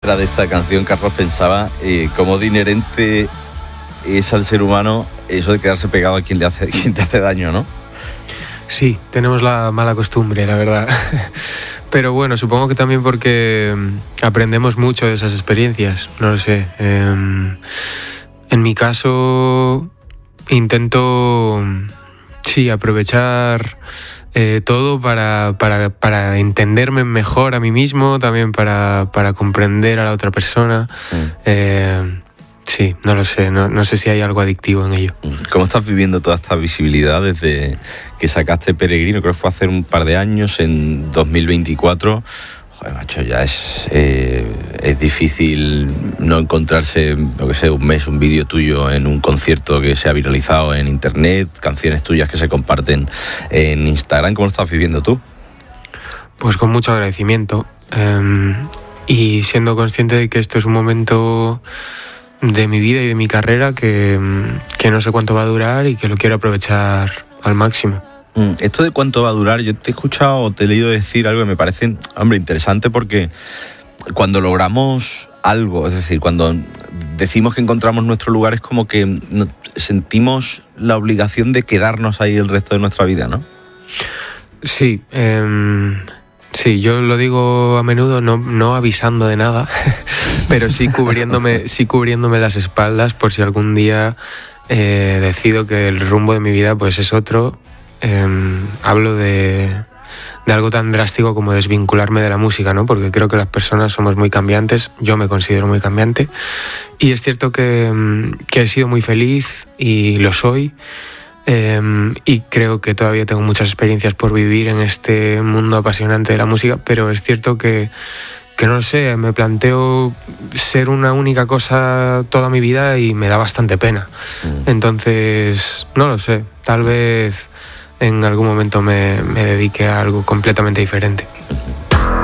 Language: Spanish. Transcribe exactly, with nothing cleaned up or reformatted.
De esta canción, Carlos, pensaba eh, cómo de inherente es al ser humano eso de quedarse pegado a quien le hace, quien te hace daño, ¿no? Sí, tenemos la mala costumbre, la verdad. Pero bueno, supongo que también porque aprendemos mucho de esas experiencias, no lo sé. Eh, en mi caso, intento, sí, aprovechar Eh, todo para, para, para entenderme mejor a mí mismo, también para, para comprender a la otra persona. Mm. Eh, sí, no lo sé, no, no sé si hay algo adictivo en ello. ¿Cómo estás viviendo toda esta visibilidad desde que sacaste Peregrino? Creo que fue hace un par de años, en dos mil veinticuatro. Joder, macho, ya es, eh, es difícil no encontrarse, lo que sé, un mes, un vídeo tuyo en un concierto que se ha viralizado en internet, canciones tuyas que se comparten en Instagram. ¿Cómo lo estás viviendo tú? Pues con mucho agradecimiento eh, y siendo consciente de que esto es un momento de mi vida y de mi carrera que, que no sé cuánto va a durar y que lo quiero aprovechar al máximo. Esto de cuánto va a durar, yo te he escuchado o te he leído decir algo que me parece, hombre, interesante, porque cuando logramos algo, es decir, cuando decimos que encontramos nuestro lugar, es como que sentimos la obligación de quedarnos ahí el resto de nuestra vida, ¿no? Sí, eh, sí, yo lo digo a menudo, no, no avisando de nada, pero sí cubriéndome, sí cubriéndome las espaldas por si algún día eh, decido que el rumbo de mi vida pues es otro. Eh, hablo de, de algo tan drástico como desvincularme de la música, ¿no? Porque creo que las personas somos muy cambiantes, yo me considero muy cambiante, y es cierto que, que he sido muy feliz y lo soy, eh, y creo que todavía tengo muchas experiencias por vivir en este mundo apasionante de la música, pero es cierto que que no lo sé, me planteo ser una única cosa toda mi vida y me da bastante pena. Mm. Entonces, no lo sé, tal vez en algún momento me, me dedique a algo completamente diferente.